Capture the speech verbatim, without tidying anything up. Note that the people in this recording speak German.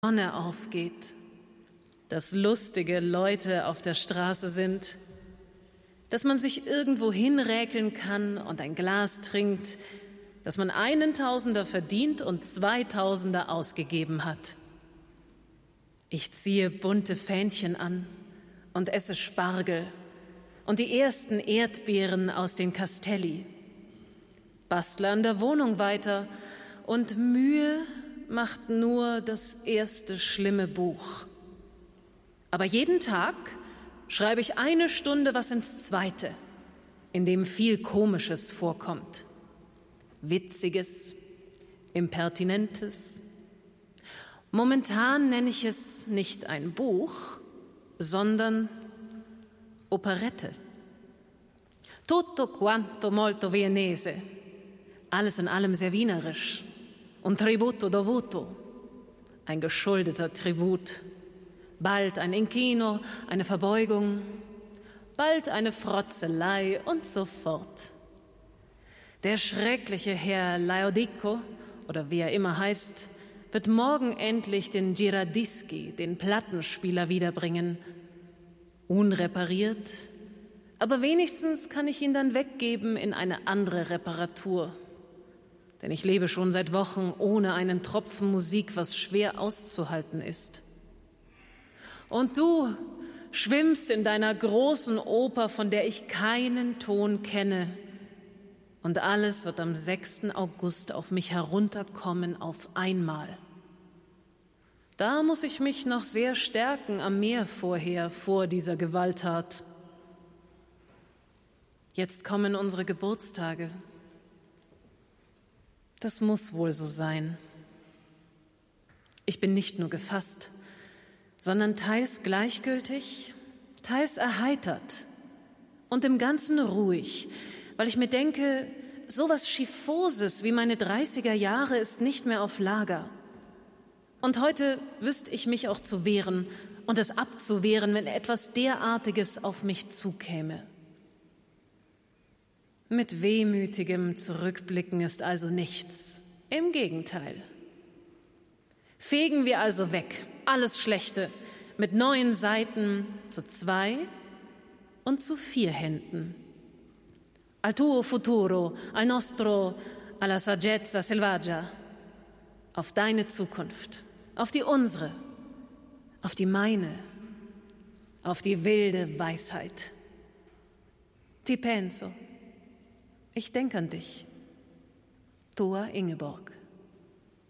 Sonne aufgeht, dass lustige Leute auf der Straße sind, dass man sich irgendwo hinräkeln kann und ein Glas trinkt, dass man einen Tausender verdient und zwei Tausender ausgegeben hat. Ich ziehe bunte Fähnchen an und esse Spargel und die ersten Erdbeeren aus den Castelli, bastle an der Wohnung weiter und Mühe macht nur das erste schlimme Buch. Aber jeden Tag schreibe ich eine Stunde was ins Zweite, in dem viel Komisches vorkommt. Witziges, Impertinentes. Momentan nenne ich es nicht ein Buch, sondern Operette. Tutto quanto molto viennese. Alles in allem sehr wienerisch. Un tributo dovuto, ein geschuldeter Tribut. Bald ein Inchino, eine Verbeugung, bald eine Frotzelei und so fort. Der schreckliche Herr Laodico, oder wie er immer heißt, wird morgen endlich den Giradischi, den Plattenspieler, wiederbringen. Unrepariert, aber wenigstens kann ich ihn dann weggeben in eine andere Reparatur. Denn ich lebe schon seit Wochen ohne einen Tropfen Musik, was schwer auszuhalten ist. Und du schwimmst in deiner großen Oper, von der ich keinen Ton kenne. Und alles wird am sechsten August auf mich herunterkommen auf einmal. Da muss ich mich noch sehr stärken am Meer vorher, vor dieser Gewalttat. Jetzt kommen unsere Geburtstage. Das muss wohl so sein. Ich bin nicht nur gefasst, sondern teils gleichgültig, teils erheitert und im Ganzen ruhig, weil ich mir denke, sowas Schiffoses wie meine dreißiger Jahre ist nicht mehr auf Lager. Und heute wüsste ich mich auch zu wehren und es abzuwehren, wenn etwas derartiges auf mich zukäme. Mit wehmütigem Zurückblicken ist also nichts. Im Gegenteil. Fegen wir also weg, alles Schlechte, mit neuen Seiten zu zwei und zu vier Händen. Al tuo futuro, al nostro, alla saggezza selvaggia. Auf deine Zukunft, auf die unsere, auf die meine, auf die wilde Weisheit. Ti penso. Ich denke an dich, Tua Ingeborg.